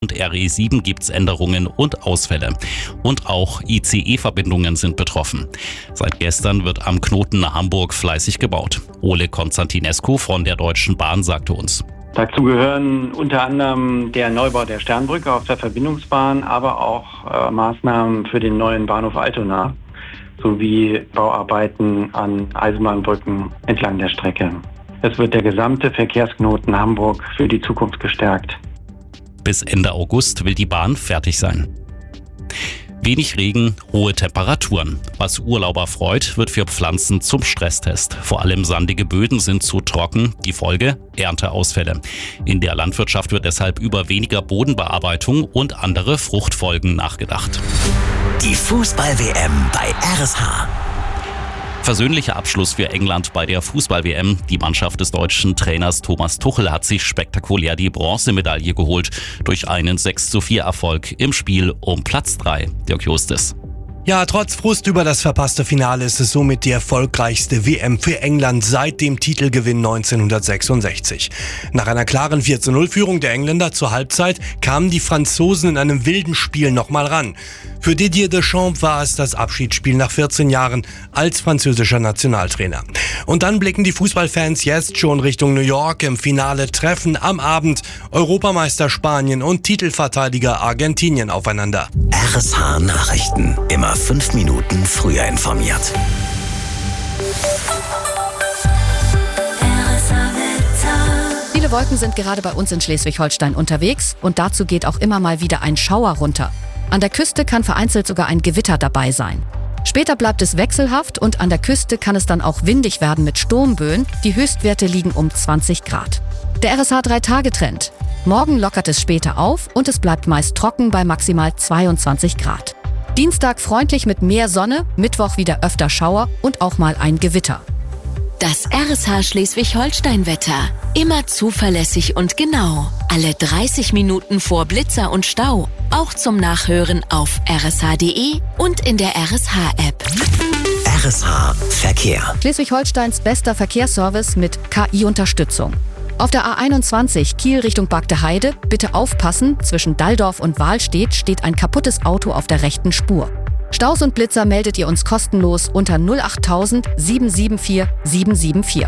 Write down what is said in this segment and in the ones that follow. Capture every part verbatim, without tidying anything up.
und R E sieben gibt es Änderungen und Ausfälle. Und auch I C E-Verbindungen sind betroffen. Seit gestern wird am Knoten nach Hamburg fleißig gebaut. Ole Konstantinescu von der Deutschen Bahn sagte uns: Dazu gehören unter anderem der Neubau der Sternbrücke auf der Verbindungsbahn, aber auch äh, Maßnahmen für den neuen Bahnhof Altona sowie Bauarbeiten an Eisenbahnbrücken entlang der Strecke. Es wird der gesamte Verkehrsknoten Hamburg für die Zukunft gestärkt. Bis Ende August will die Bahn fertig sein. Wenig Regen, hohe Temperaturen. Was Urlauber freut, wird für Pflanzen zum Stresstest. Vor allem sandige Böden sind zu trocken. Die Folge? Ernteausfälle. In der Landwirtschaft wird deshalb über weniger Bodenbearbeitung und andere Fruchtfolgen nachgedacht. Die Fußball-W M bei R S H. Versöhnlicher Abschluss für England bei der Fußball-W M. Die Mannschaft des deutschen Trainers Thomas Tuchel hat sich spektakulär die Bronzemedaille geholt durch einen sechs zu vier Erfolg im Spiel um Platz drei. Dirk Justus. Ja, trotz Frust über das verpasste Finale ist es somit die erfolgreichste W M für England seit dem Titelgewinn neunzehnhundertsechsundsechzig. Nach einer klaren vier zu null Führung der Engländer zur Halbzeit kamen die Franzosen in einem wilden Spiel nochmal ran. Für Didier Deschamps war es das Abschiedsspiel nach vierzehn Jahren als französischer Nationaltrainer. Und dann blicken die Fußballfans jetzt schon Richtung New York. Im Finale treffen am Abend Europameister Spanien und Titelverteidiger Argentinien aufeinander. R S H Nachrichten. Immer fünf Minuten früher informiert. Viele Wolken sind gerade bei uns in Schleswig-Holstein unterwegs und dazu geht auch immer mal wieder ein Schauer runter. An der Küste kann vereinzelt sogar ein Gewitter dabei sein. Später bleibt es wechselhaft und an der Küste kann es dann auch windig werden mit Sturmböen. Die Höchstwerte liegen um zwanzig Grad. Der R S H drei Tage Trend. Morgen lockert es später auf und es bleibt meist trocken bei maximal zweiundzwanzig Grad. Dienstag freundlich mit mehr Sonne, Mittwoch wieder öfter Schauer und auch mal ein Gewitter. Das R S H Schleswig-Holstein-Wetter. Immer zuverlässig und genau. Alle dreißig Minuten vor Blitzer und Stau. Auch zum Nachhören auf r s h punkt d e und in der R S H-App. R S H Verkehr. Schleswig-Holsteins bester Verkehrsservice mit K I-Unterstützung. Auf der A einundzwanzig Kiel Richtung Bagde Heide, bitte aufpassen, zwischen Dalldorf und Wahlstedt steht ein kaputtes Auto auf der rechten Spur. Staus und Blitzer meldet ihr uns kostenlos unter null acht null null sieben sieben vier sieben sieben vier.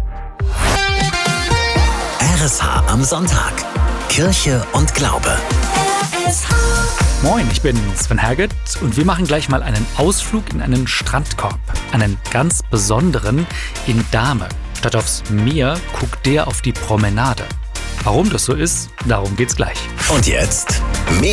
R S H am Sonntag. Kirche und Glaube. R S H. Moin, ich bin Sven Herget und wir machen gleich mal einen Ausflug in einen Strandkorb. Einen ganz besonderen in Dahme. Statt aufs Meer guckt der auf die Promenade. Warum das so ist, darum geht's gleich. Und jetzt mehr